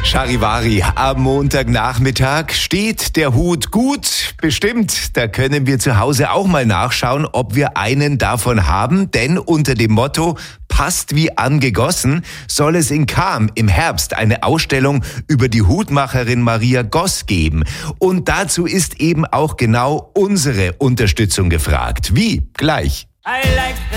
Charivari, am Montagnachmittag steht der Hut gut. Bestimmt, da können wir zu Hause auch mal nachschauen, ob wir einen davon haben. Denn unter dem Motto passt wie angegossen soll es in Cham im Herbst eine Ausstellung über die Hutmacherin Maria Goss geben. Und dazu ist eben auch genau unsere Unterstützung gefragt. Wie? Gleich. I like the